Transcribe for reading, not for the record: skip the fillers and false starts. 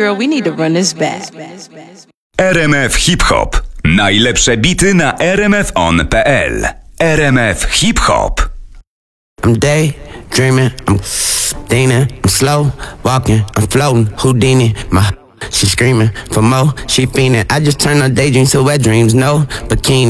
girl, we need to run this back. RMF Hip Hop. Najlepsze bity na rmfon.pl. RMF Hip Hop. I'm daydreaming, I'm thinking, I'm slow walking, I'm floating, Houdini, she screaming for more, she fiending. I just turn her daydreams to wet dreams, no bikini.